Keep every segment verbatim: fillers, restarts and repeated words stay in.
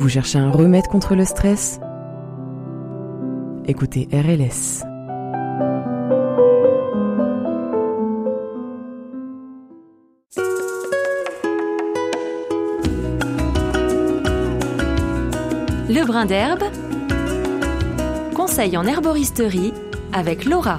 Vous cherchez un remède contre le stress ? Écoutez R L S. Le brin d'herbe, conseil en herboristerie avec Laura.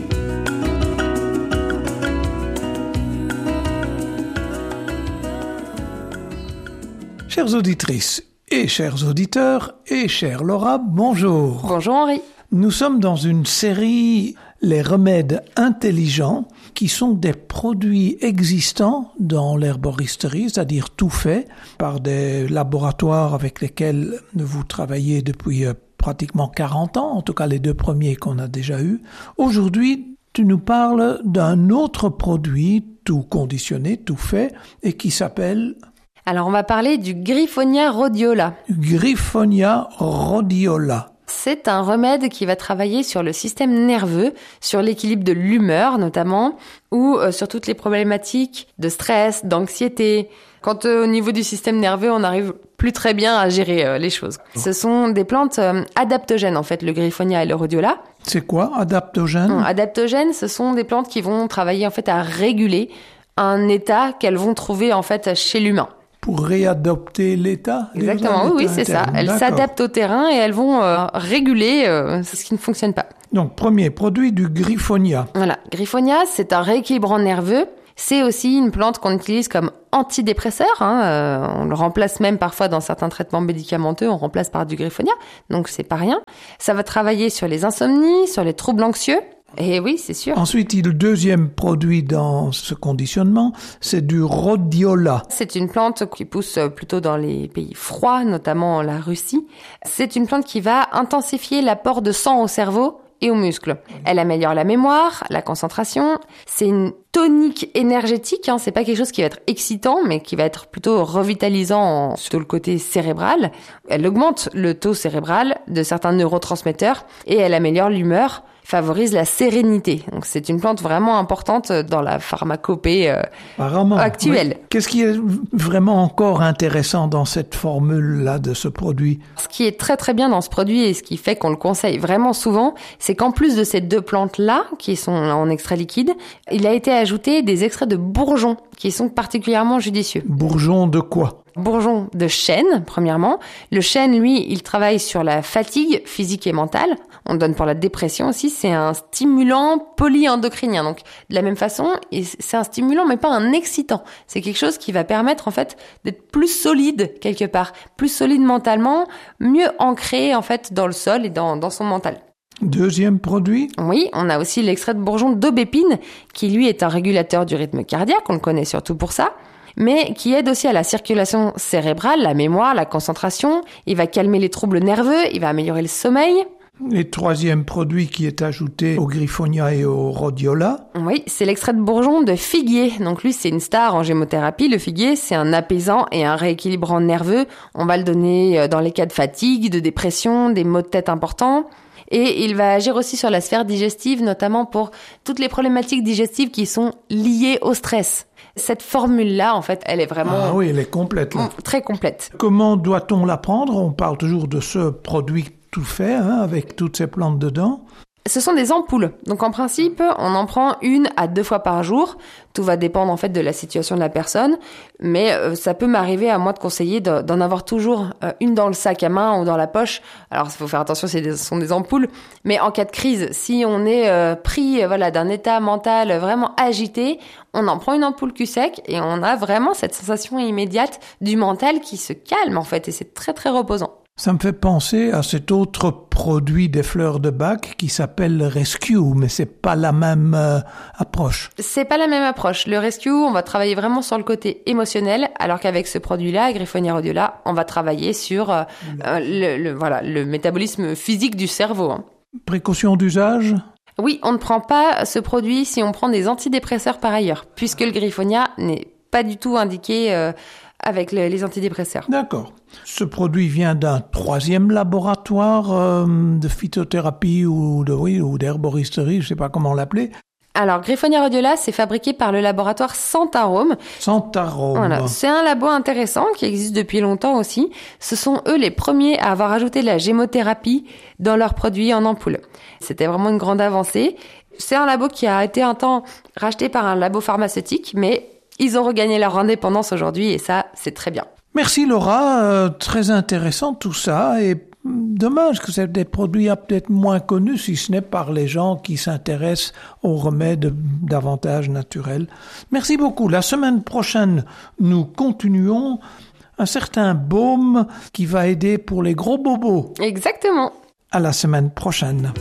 Chères auditrices et chers auditeurs et chère Laura, bonjour. Bonjour Henri. Nous sommes dans une série Les remèdes intelligents qui sont des produits existants dans l'herboristerie, c'est-à-dire tout fait par des laboratoires avec lesquels vous travaillez depuis pratiquement quarante ans, en tout cas les deux premiers qu'on a déjà eus. Aujourd'hui, tu nous parles d'un autre produit tout conditionné, tout fait, et qui s'appelle... Alors on va parler du Griffonia rhodiola. Griffonia rhodiola. C'est un remède qui va travailler sur le système nerveux, sur l'équilibre de l'humeur notamment, ou euh, sur toutes les problématiques de stress, d'anxiété. Quand euh, au niveau du système nerveux, on n'arrive plus très bien à gérer euh, les choses. Ce sont des plantes euh, adaptogènes en fait, le Griffonia et le rhodiola. C'est quoi, adaptogène ? Non, adaptogènes, ce sont des plantes qui vont travailler en fait à réguler un état qu'elles vont trouver en fait chez l'humain. Pour réadapter l'état? Exactement, oui, oui, c'est ça. Elles D'accord. s'adaptent au terrain et elles vont euh, réguler euh, ce qui ne fonctionne pas. Donc, premier produit du Griffonia. Voilà, Griffonia, c'est un rééquilibrant nerveux. C'est aussi une plante qu'on utilise comme antidépresseur. Hein. Euh, on le remplace même parfois dans certains traitements médicamenteux, on remplace par du Griffonia, donc c'est pas rien. Ça va travailler sur les insomnies, sur les troubles anxieux. Et oui, c'est sûr. Ensuite, le deuxième produit dans ce conditionnement, c'est du rhodiola. C'est une plante qui pousse plutôt dans les pays froids, notamment la Russie. C'est une plante qui va intensifier l'apport de sang au cerveau et aux muscles. Elle améliore la mémoire, la concentration. C'est une tonique énergétique, hein. C'est pas quelque chose qui va être excitant, mais qui va être plutôt revitalisant sur le côté cérébral. Elle augmente le taux cérébral de certains neurotransmetteurs et elle améliore l'humeur, favorise la sérénité. Donc c'est une plante vraiment importante dans la pharmacopée euh, actuelle. Oui. Qu'est-ce qui est vraiment encore intéressant dans cette formule-là de ce produit? Ce qui est très très bien dans ce produit et ce qui fait qu'on le conseille vraiment souvent, c'est qu'en plus de ces deux plantes-là, qui sont en extrait liquide, il a été ajouté des extraits de bourgeons qui sont particulièrement judicieux. Bourgeons de quoi? Bourgeon de chêne, premièrement. Le chêne, lui, il travaille sur la fatigue physique et mentale. On donne pour la dépression aussi. C'est un stimulant polyendocrinien. Donc, de la même façon, c'est un stimulant, mais pas un excitant. C'est quelque chose qui va permettre, en fait, d'être plus solide, quelque part. Plus solide mentalement, mieux ancré, en fait, dans le sol et dans, dans son mental. Deuxième produit? Oui, on a aussi l'extrait de bourgeon d'aubépine, qui, lui, est un régulateur du rythme cardiaque. On le connaît surtout pour ça. Mais qui aide aussi à la circulation cérébrale, la mémoire, la concentration. Il va calmer les troubles nerveux, il va améliorer le sommeil. Et troisième produit qui est ajouté au Griffonia et au rhodiola? Oui, c'est l'extrait de bourgeon de figuier. Donc lui, c'est une star en gémothérapie. Le figuier, c'est un apaisant et un rééquilibrant nerveux. On va le donner dans les cas de fatigue, de dépression, des maux de tête importants. Et il va agir aussi sur la sphère digestive, notamment pour toutes les problématiques digestives qui sont liées au stress. Cette formule-là, en fait, elle est vraiment... Ah oui, elle est complète, là. Très complète. Comment doit-on la prendre? On parle toujours de ce produit tout fait, hein, avec toutes ces plantes dedans. Ce sont des ampoules. Donc, en principe, on en prend une à deux fois par jour. Tout va dépendre, en fait, de la situation de la personne. Mais euh, ça peut m'arriver à moi de conseiller de, d'en avoir toujours euh, une dans le sac à main ou dans la poche. Alors, il faut faire attention, ce sont des ampoules. Mais en cas de crise, si on est euh, pris euh, voilà, d'un état mental vraiment agité, on en prend une ampoule cul-sec et on a vraiment cette sensation immédiate du mental qui se calme, en fait. Et c'est très, très reposant. Ça me fait penser à cet autre produit des fleurs de bac qui s'appelle le Rescue, mais c'est pas la même euh, approche. C'est pas la même approche. Le Rescue, on va travailler vraiment sur le côté émotionnel, alors qu'avec ce produit-là, Griffonia rhodiola, on va travailler sur euh, euh, le, le, voilà, le métabolisme physique du cerveau. Hein. Précaution d'usage? Oui, on ne prend pas ce produit si on prend des antidépresseurs par ailleurs, puisque le Griffonia n'est pas du tout indiqué euh, avec le, les antidépresseurs. D'accord. Ce produit vient d'un troisième laboratoire euh, de phytothérapie ou de oui ou d'herboristerie, je sais pas comment l'appeler. Alors, Griffonia rhodiola, c'est fabriqué par le laboratoire Santarome. Santarome. Voilà, c'est un labo intéressant qui existe depuis longtemps aussi. Ce sont eux les premiers à avoir ajouté la gémothérapie dans leurs produits en ampoule. C'était vraiment une grande avancée. C'est un labo qui a été un temps racheté par un labo pharmaceutique, mais ils ont regagné leur indépendance aujourd'hui et ça, c'est très bien. Merci Laura, euh, très intéressant tout ça et dommage que c'est des produits peut-être moins connus si ce n'est par les gens qui s'intéressent aux remèdes davantage naturels. Merci beaucoup. La semaine prochaine, nous continuons un certain baume qui va aider pour les gros bobos. Exactement. À la semaine prochaine.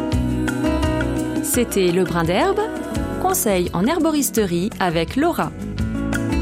C'était Le Brin d'Herbe, conseil en herboristerie avec Laura.